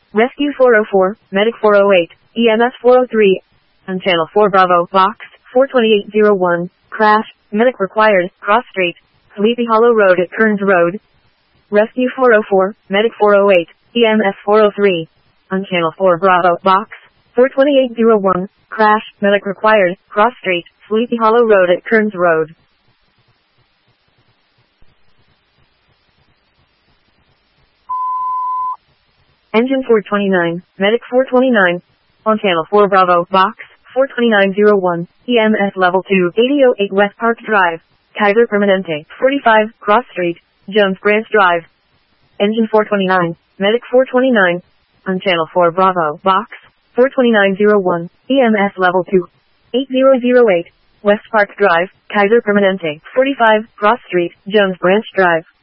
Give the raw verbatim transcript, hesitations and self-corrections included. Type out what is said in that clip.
Rescue four oh four, Medic four oh eight, E M S four oh three. On Channel four Bravo, Box four twenty-eight oh one, crash, medic required, cross street, Sleepy Hollow Road at Kearns Road. Rescue four oh four, Medic four oh eight, E M S four oh three. On Channel four Bravo, Box four twenty-eight oh one, crash, medic required, cross street, Sleepy Hollow Road at Kearns Road. Engine four twenty-nine, Medic four twenty-nine. On Channel four Bravo, Box four twenty-nine oh one, E M S Level two, eighty oh eight West Park Drive, Kaiser Permanente, forty-five, Cross Street, Jones Branch Drive. Engine four twenty-nine, Medic four twenty-nine. On Channel four Bravo, Box four twenty-nine oh one, E M S Level two, eighty oh eight, West Park Drive, Kaiser Permanente, forty-five, Cross Street, Jones Branch Drive.